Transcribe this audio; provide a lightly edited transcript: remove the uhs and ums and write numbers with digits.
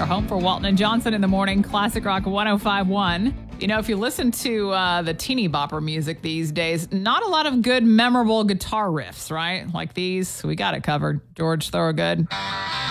your home for Walton and Johnson in the morning. Classic Rock 105.1. You know, if you listen to the teeny bopper music these days, not a lot of good, memorable guitar riffs, right? Like these. We got it covered. George Thorogood.